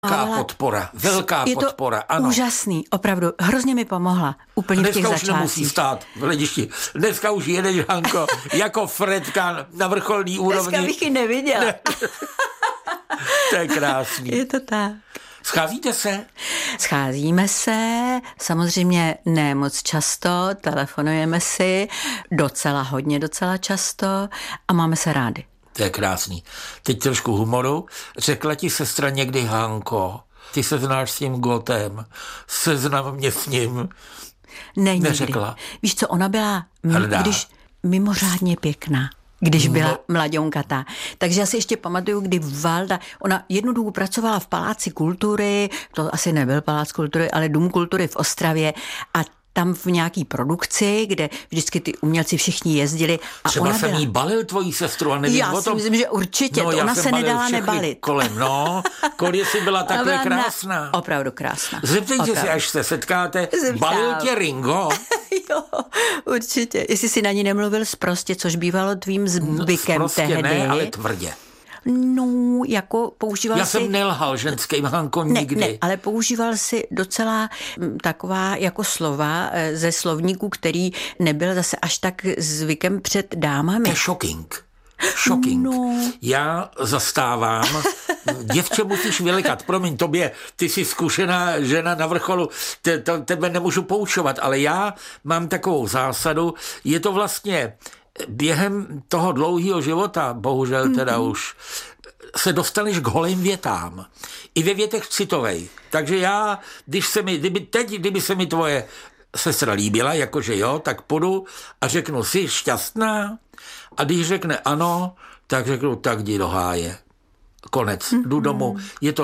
Velká podpora, ano. Úžasný, opravdu, hrozně mi pomohla úplně v těch začátcích. Dneska už nemusí stát v hledišti. Dneska už jedeš, Hanko, jako Fredka na vrcholný úrovni. Dneska bych ji neviděla. Ne. To je krásný. Je to tak. Scházíte se? Scházíme se, samozřejmě ne moc často, telefonujeme si docela často a máme se rádi. To je krásný. Teď trošku humoru. Řekla ti sestra někdy, Hanko, ty se znáš s tím Gotem, seznam mě s ním. Ne, neřekla. Nikdy. Víš co, ona byla když mimořádně pěkná. Když byla mladionkatá. Takže já si ještě pamatuju, kdy Valda, ona jednu dobu pracovala v Paláci kultury, to asi nebyl Palác kultury, ale Dům kultury v Ostravě a tam v nějaký produkci, kde vždycky ty umělci všichni jezdili. A třeba ona jsem jí balil tvojí sestru a nevím já o tom. Já si myslím, že určitě, to ona se nedala nebalit. Kolem, kolik jsi byla takhle krásná. Opravdu krásná. Zeptejte si, až se setkáte, balil tě Ringo? Jo, určitě. Jestli si na ní nemluvil sprostě, což bývalo tvým zvykem tehdy. Ne, ale tvrdě. No, jako používal Já jsem nelhal ženským, Hanko, nikdy. Ne, ale používal si docela taková jako slova ze slovníku, který nebyl zase až tak zvykem před dámami. To je shocking. No. Já zastávám, děvče musíš vylekat, promiň tobě, ty jsi zkušená žena na vrcholu, tebe nemůžu poučovat, ale já mám takovou zásadu, je to vlastně během toho dlouhého života, bohužel teda už, se dostaneš k holým větám. I ve větech citovej. Takže já, kdyby se mi tvoje sestra líbila, jakože jo, tak půjdu a řeknu, jsi šťastná? A když řekne ano, tak řeknu, tak jdi do háje. Konec, jdu domů.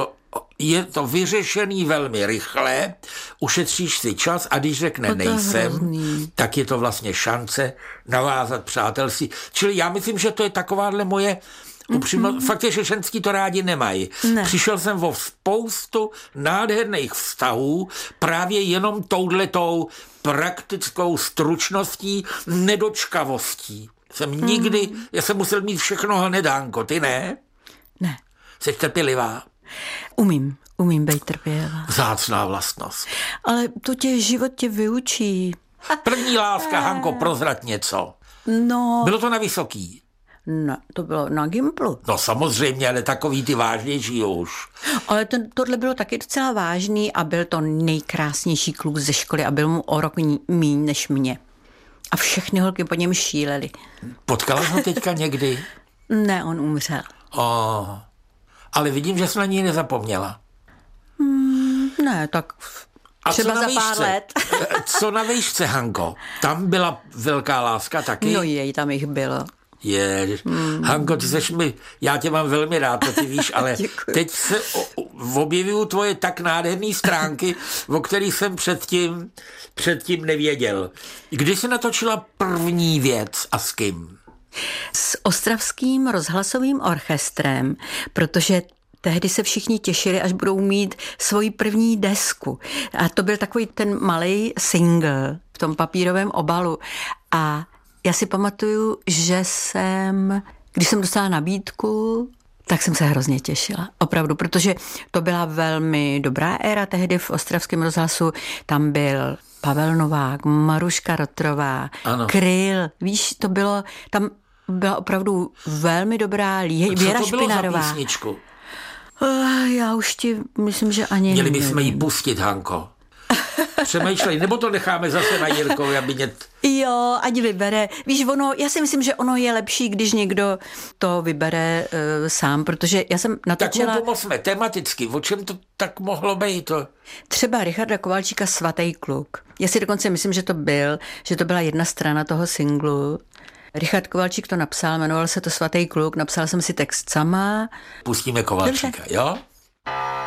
Je to vyřešený velmi rychle, ušetříš si čas a když řekne nejsem, tak je to vlastně šance navázat přátelství. Čili já myslím, že to je takováhle moje upřímnost. Fakt je, že ženský to rádi nemají. Ne. Přišel jsem o spoustu nádherných vztahů právě jenom touhletou praktickou stručností, nedočkavostí. Já jsem musel mít všechno hned, Hanko, ty ne? Ne. Jsi trpělivá? Umím být trpělivá. Vzácná vlastnost. Ale to život tě vyučí. První láska, Hanko, prozrať něco. No. Bylo to na Vysoký? No, to bylo na Gimplu. No samozřejmě, ale takový ty vážnější už. Ale tohle bylo taky docela vážný a byl to nejkrásnější kluk ze školy a byl mu o rok míň než mě. A všechny holky po něm šílely. Potkala jsi ho teďka někdy? Ne, on umřel. Ale vidím, že jsi na ní nezapomněla. Ne, tak třeba za pár let. Co na výšce, Hanko? Tam byla velká láska taky? No tam jich bylo. Ježiš. Hanko, ty seš já tě mám velmi rád, to ty víš, ale teď se objevují tvoje tak nádherné stránky, o kterých jsem předtím nevěděl. Kdy jsi natočila první věc a s kým? S Ostravským rozhlasovým orchestrem, protože tehdy se všichni těšili, až budou mít svoji první desku. A to byl takový ten malej single v tom papírovém obalu. A já si pamatuju, že když jsem dostala nabídku, tak jsem se hrozně těšila. Opravdu, protože to byla velmi dobrá éra tehdy v Ostravském rozhlasu. Tam byl Pavel Novák, Maruška Rotrová, Kryl. Víš, tam byla opravdu velmi dobrá Věra Špinarová. Co to bylo za písničku? Já už ti myslím, že ani Měli bychom ji pustit, Hanko. Přemýšlej, nebo to necháme zase na Jirkovi, aby Jo, ať vybere. Víš, já si myslím, že ono je lepší, když někdo to vybere sám, protože já jsem natočila... Tak mu pomozme tematicky, o čem to tak mohlo být? Třeba Richarda Kovalčíka Svatý kluk. Já si dokonce myslím, že to byla jedna strana toho singlu. Richard Kovalčík to napsal, jmenoval se to Svatý kluk, napsal jsem si text sama. Pustíme Kovalčíka, jo?